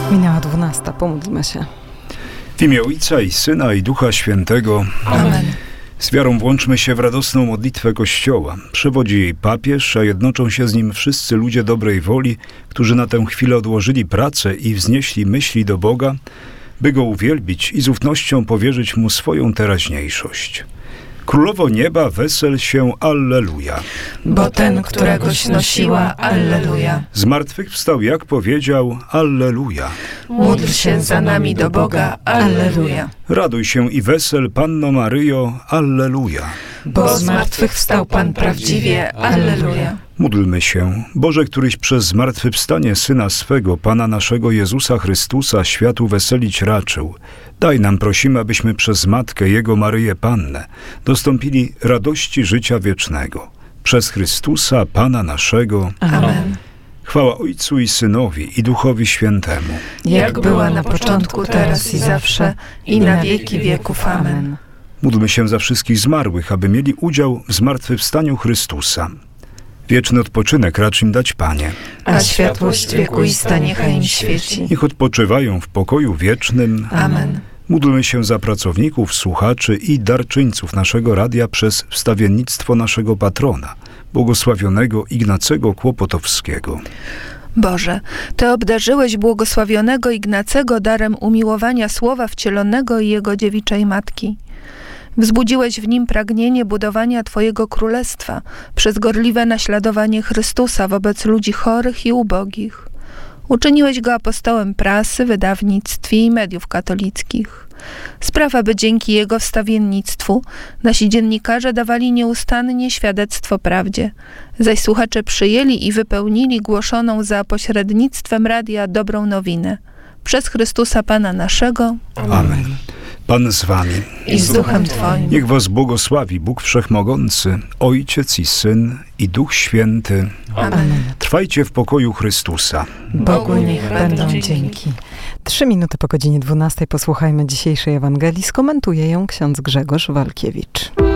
Minęła 12. Pomódlmy się. W imię Ojca i Syna i Ducha Świętego. Amen. Z wiarą włączmy się w radosną modlitwę Kościoła. Przewodzi jej papież, a jednoczą się z nim wszyscy ludzie dobrej woli, którzy na tę chwilę odłożyli pracę i wznieśli myśli do Boga, by Go uwielbić i z ufnością powierzyć Mu swoją teraźniejszość. Królowo nieba, wesel się, alleluja. Bo ten, któregoś nosiła, alleluja. Zmartwychwstał, jak powiedział, alleluja. Módl się za nami do Boga, alleluja. Raduj się i wesel, Panno Maryjo, alleluja. Bo zmartwychwstał Pan prawdziwie, alleluja. Módlmy się, Boże, któryś przez zmartwychwstanie Syna swego, Pana naszego Jezusa Chrystusa, światu weselić raczył. Daj nam, prosimy, abyśmy przez Matkę Jego Maryję Pannę dostąpili radości życia wiecznego. Przez Chrystusa, Pana naszego. Amen. Chwała Ojcu i Synowi, i Duchowi Świętemu. Jak była na początku, teraz i zawsze, i na wieki wieków. Amen. Módlmy się za wszystkich zmarłych, aby mieli udział w zmartwychwstaniu Chrystusa. Wieczny odpoczynek racz im dać, Panie. A światłość wiekuista niechaj im świeci. Niech odpoczywają w pokoju wiecznym. Amen. Módlmy się za pracowników, słuchaczy i darczyńców naszego radia przez wstawiennictwo naszego patrona, błogosławionego Ignacego Kłopotowskiego. Boże, Ty obdarzyłeś błogosławionego Ignacego darem umiłowania Słowa Wcielonego i Jego dziewiczej Matki. Wzbudziłeś w nim pragnienie budowania Twojego Królestwa przez gorliwe naśladowanie Chrystusa wobec ludzi chorych i ubogich. Uczyniłeś go apostołem prasy, wydawnictw i mediów katolickich. Spraw, aby dzięki jego wstawiennictwu nasi dziennikarze dawali nieustannie świadectwo prawdzie, zaś słuchacze przyjęli i wypełnili głoszoną za pośrednictwem radia dobrą nowinę. Przez Chrystusa Pana naszego. Amen. Pan z wami. I z Duchem Twoim. Niech was błogosławi Bóg Wszechmogący, Ojciec i Syn i Duch Święty. Amen. Trwajcie w pokoju Chrystusa. Bogu niech będą dzięki. 3 minuty po godzinie 12 posłuchajmy dzisiejszej Ewangelii. Skomentuje ją ksiądz Grzegorz Walkiewicz.